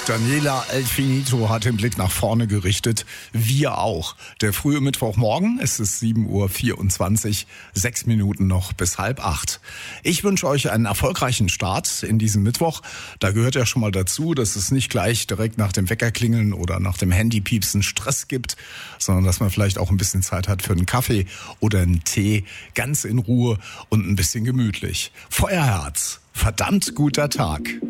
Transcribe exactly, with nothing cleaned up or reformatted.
Daniela Elfinito hat den Blick nach vorne gerichtet. Wir auch. Der frühe Mittwochmorgen, es ist sieben Uhr vierundzwanzig, sechs Minuten noch bis halb acht. Ich wünsche euch einen erfolgreichen Start in diesem Mittwoch. Da gehört ja schon mal dazu, dass es nicht gleich direkt nach dem Weckerklingeln oder nach dem Handypiepsen Stress gibt, sondern dass man vielleicht auch ein bisschen Zeit hat für einen Kaffee oder einen Tee, ganz in Ruhe und ein bisschen gemütlich. Feuerherz, verdammt guter Tag.